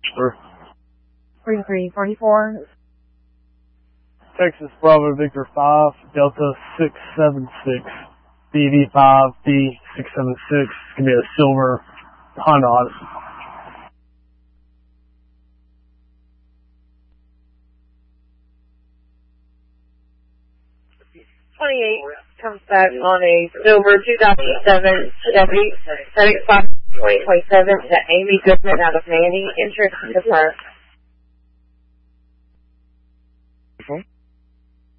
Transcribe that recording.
Roger. 3344. Texas Bravo Victor 5, Delta 676, BV5D676. It's going to be a silver Honda Odyssey. 28 comes back on a silver 2007 Chevy FedEx 5 2027 to Amy Goodman out of Manning. Interest confirmed.